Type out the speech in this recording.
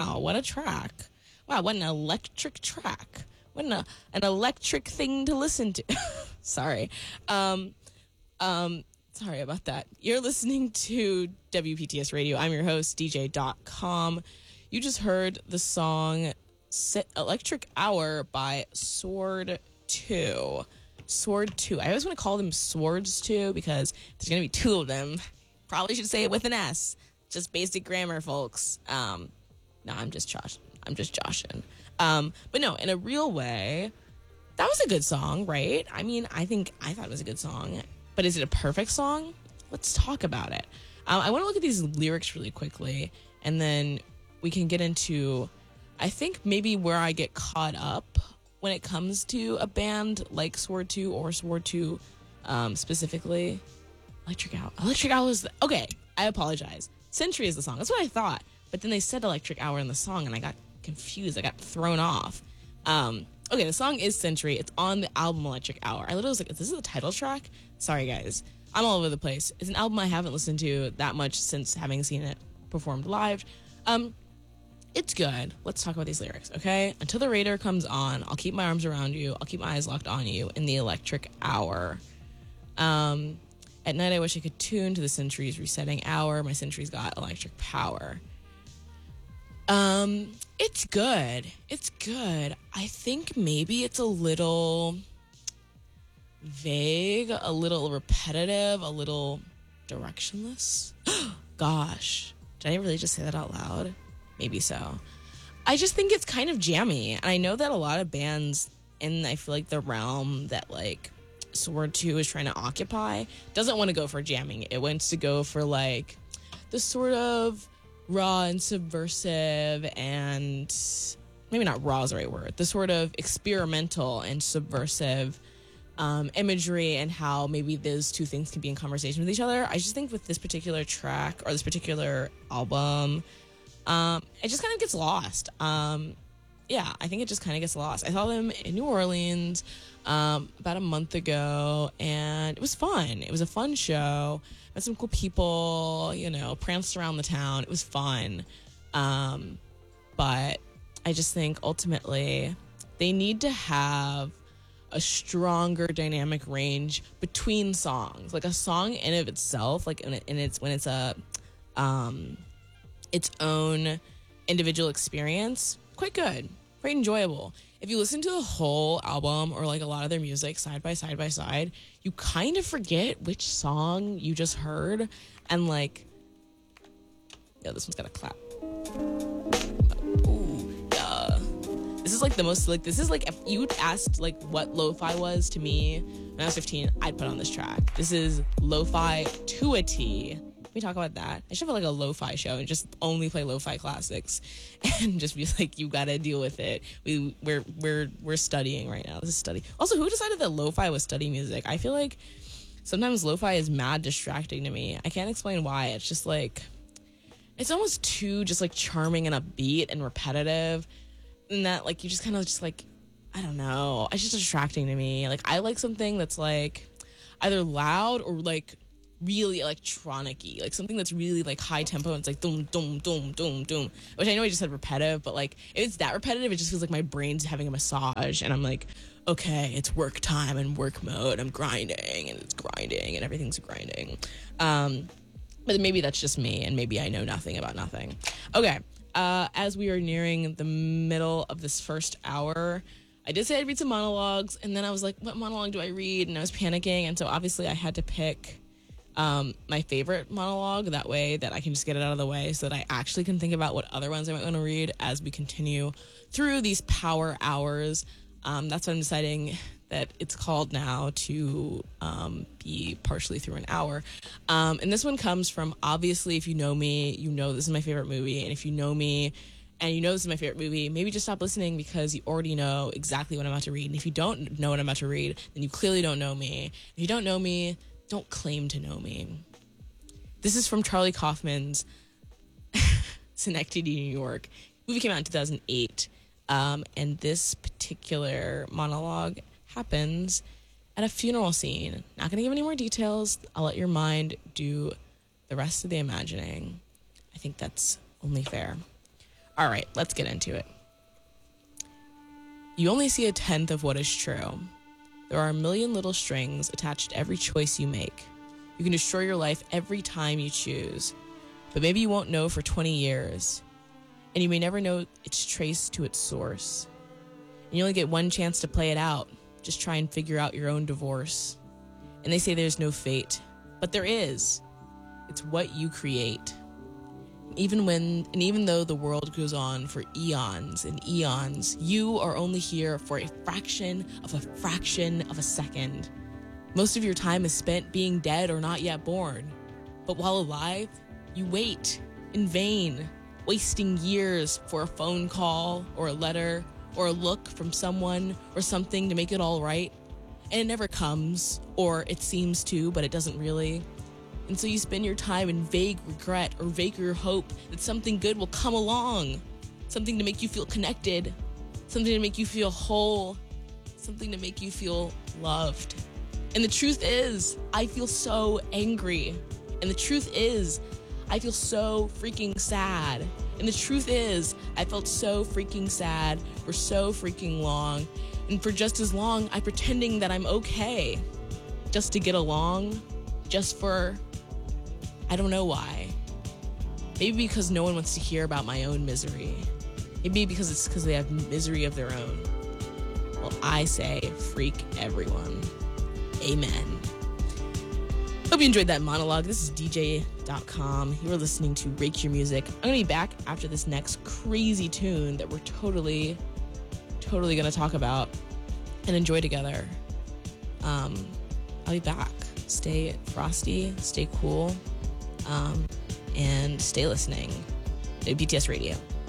wow, what a track. Wow, what an electric track. What an electric thing to listen to. Sorry. Sorry about that. You're listening to WPTS Radio. I'm your host, DJ.com. You just heard the song Electric Hour by Sword 2. Sword 2. I always want to call them Swords 2 because there's going to be two of them. Probably should say it with an S. Just basic grammar, folks. No, I'm just joshing. But no, in a real way, that was a good song, right? I mean, I thought it was a good song. But is it a perfect song? Let's talk about it. I want to look at these lyrics really quickly, and then we can get into, I think, maybe where I get caught up when it comes to a band like Sword 2 or Sword 2 specifically. Electric Hour is okay, I apologize. Century is the song. That's what I thought. But then they said Electric Hour in the song, and I got confused. I got thrown off. Okay, the song is Century. It's on the album Electric Hour. I literally was like, is this the title track? Sorry, guys. I'm all over the place. It's an album I haven't listened to that much since having seen it performed live. It's good. Let's talk about these lyrics, okay? Until the radar comes on, I'll keep my arms around you. I'll keep my eyes locked on you in the electric hour. At night, I wish I could tune to the century's resetting hour. My century's got electric power. It's good. It's good. I think maybe it's a little vague, a little repetitive, a little directionless. Gosh, did I really just say that out loud? Maybe so. I just think it's kind of jammy. And I know that a lot of bands in, I feel like, the realm that, like, Sword 2 is trying to occupy doesn't want to go for jamming. It wants to go for, like, the sort of raw and subversive and maybe not raw is the right word, the sort of experimental and subversive imagery and how maybe those two things can be in conversation with each other. I just think with this particular track or this particular album, it just kind of gets lost. Yeah, I think it just kind of gets lost. I saw them in New Orleans about a month ago, and it was fun. It was a fun show. Met some cool people, you know, pranced around the town. It was fun. But I just think ultimately they need to have a stronger dynamic range between songs. Like a song in of itself, like when it's a its own individual experience, quite good, quite enjoyable. If you listen to the whole album or like a lot of their music side by side, you kind of forget which song you just heard. And like, yeah, this one's got a clap. Ooh, yeah. This is like the most, like, this is like, if you'd asked like what lo-fi was to me when I was 15, I'd put on this track. This is lo-fi to a T. Can we talk about that? I should have like a lo-fi show and just only play lo-fi classics and just be like, you gotta deal with it. We're studying right now. This is study. Also, who decided that lo-fi was study music? I feel like sometimes lo-fi is mad distracting to me. I can't explain why. It's just like, it's almost too just like charming and upbeat and repetitive, and that like you just kind of just like, I don't know. It's just distracting to me. Like I like something that's like either loud or like really electronic-y, like something that's really like high tempo and it's like doom doom doom doom doom, which I know I just said repetitive, but like if it's that repetitive, it just feels like my brain's having a massage and I'm like, okay, it's work time and work mode, I'm grinding and it's grinding and everything's grinding. But maybe that's just me and maybe I know nothing about nothing. Okay, as we are nearing the middle of this first hour, I did say I'd read some monologues, and then I was like, what monologue do I read? And I was panicking, and so obviously I had to pick my favorite monologue, that way that I can just get it out of the way so that I actually can think about what other ones I might want to read as we continue through these power hours. That's what I'm deciding that it's called now, to be partially through an hour. And this one comes from, obviously, if you know me, you know this is my favorite movie. And if you know me and you know this is my favorite movie, maybe just stop listening because you already know exactly what I'm about to read. And if you don't know what I'm about to read, then you clearly don't know me. If you don't know me, don't claim to know me. This is from Charlie Kaufman's Synecdoche, New York. The movie came out in 2008. And this particular monologue happens at a funeral scene. Not going to give any more details. I'll let your mind do the rest of the imagining. I think that's only fair. All right, let's get into it. You only see a tenth of what is true. There are a million little strings attached to every choice you make. You can destroy your life every time you choose, but maybe you won't know for 20 years, and you may never know its trace to its source. And you only get one chance to play it out. Just try and figure out your own divorce. And they say there's no fate, but there is. It's what you create. Even though the world goes on for eons and eons, you are only here for a fraction of a second. Most of your time is spent being dead or not yet born. But while alive, you wait in vain, wasting years for a phone call or a letter or a look from someone or something to make it all right. And it never comes, or it seems to, but it doesn't really. And so you spend your time in vague regret or vaguer hope that something good will come along. Something to make you feel connected. Something to make you feel whole. Something to make you feel loved. And the truth is, I feel so angry. And the truth is, I feel so freaking sad. And the truth is, I felt so freaking sad for so freaking long. And for just as long, I'm pretending that I'm okay. Just to get along. Just for, I don't know why. Maybe because no one wants to hear about my own misery. Maybe because they have misery of their own. Well, I say, freak everyone. Amen. Hope you enjoyed that monologue. This is DJ.com. You are listening to Rake Your Music. I'm going to be back after this next crazy tune that we're totally going to talk about and enjoy together. I'll be back. Stay frosty, stay cool, and stay listening to BTS Radio.